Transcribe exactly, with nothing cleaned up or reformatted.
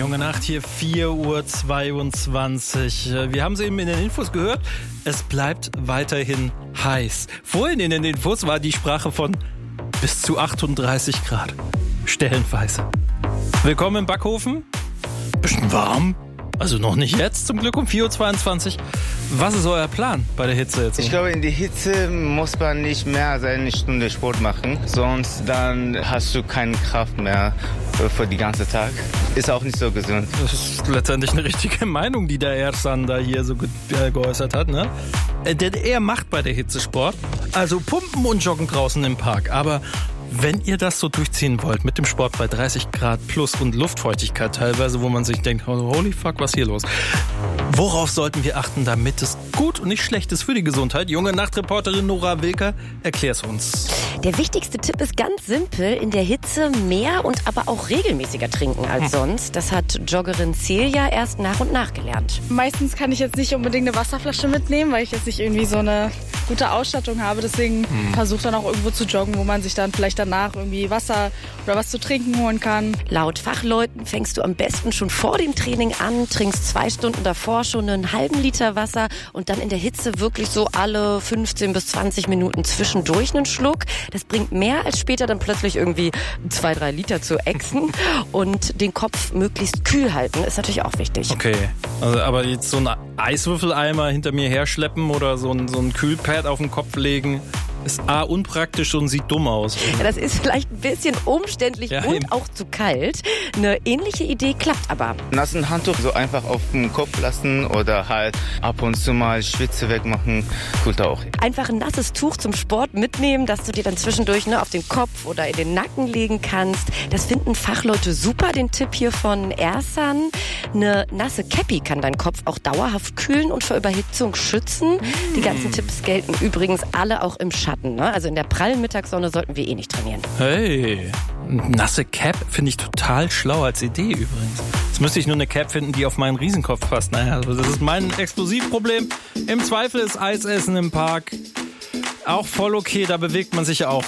Junge Nacht, hier vier Uhr zweiundzwanzig. Wir haben es eben in den Infos gehört, es bleibt weiterhin heiß. Vorhin in den Infos war die Sprache von bis zu achtunddreißig Grad. Stellenweise. Willkommen im Backofen. Bisschen warm. Also noch nicht jetzt, zum Glück um vier Uhr zweiundzwanzig. Was ist euer Plan bei der Hitze jetzt? Ich glaube, in der Hitze muss man nicht mehr als eine Stunde Sport machen. Sonst dann hast du keine Kraft mehr für den ganzen Tag. Ist auch nicht so gesund. Das ist letztendlich eine richtige Meinung, die der Ersan da hier so ge- äh, geäußert hat, ne? Äh, denn er macht bei der Hitze Sport. Also pumpen und joggen draußen im Park. Aber wenn ihr das so durchziehen wollt, mit dem Sport bei dreißig Grad plus und Luftfeuchtigkeit teilweise, wo man sich denkt, holy fuck, was ist hier los? Worauf sollten wir achten, damit es gut und nicht schlecht ist für die Gesundheit? Junge Nachtreporterin Nora Wilker, erklär's uns. Der wichtigste Tipp ist ganz simpel, in der Hitze mehr und aber auch regelmäßiger trinken als hm. sonst. Das hat Joggerin Celia erst nach und nach gelernt. Meistens kann ich jetzt nicht unbedingt eine Wasserflasche mitnehmen, weil ich jetzt nicht irgendwie so eine gute Ausstattung habe. Deswegen hm. versuche dann auch irgendwo zu joggen, wo man sich dann vielleicht danach irgendwie Wasser oder was zu trinken holen kann. Laut Fachleuten fängst du am besten schon vor dem Training an, trinkst zwei Stunden davor schon einen halben Liter Wasser und dann in der Hitze wirklich so alle fünfzehn bis zwanzig Minuten zwischendurch einen Schluck. Das bringt mehr als später dann plötzlich irgendwie zwei, drei Liter zu ächzen. Und den Kopf möglichst kühl halten ist natürlich auch wichtig. Okay, also, aber jetzt so einen Eiswürfeleimer hinter mir herschleppen oder so ein, so ein Kühlpad auf den Kopf legen, ist A, unpraktisch und sieht dumm aus. Ja, das ist vielleicht ein bisschen umständlich ja, und eben auch zu kalt. Eine ähnliche Idee klappt aber. Nassen Handtuch so einfach auf dem Kopf lassen oder halt ab und zu mal Schwitze wegmachen, cool auch. Einfach ein nasses Tuch zum Sport mitnehmen, das du dir dann zwischendurch ne, auf den Kopf oder in den Nacken legen kannst. Das finden Fachleute super, den Tipp hier von Ersan. Eine nasse Käppi kann deinen Kopf auch dauerhaft kühlen und vor Überhitzung schützen. Die ganzen Tipps gelten übrigens alle auch im Schatten. Also in der prallen Mittagssonne sollten wir eh nicht trainieren. Hey, nasse Cap finde ich total schlau als Idee übrigens. Jetzt müsste ich nur eine Cap finden, die auf meinen Riesenkopf passt. Naja, das ist mein Explosivproblem. Im Zweifel ist Eisessen im Park auch voll okay, da bewegt man sich ja auch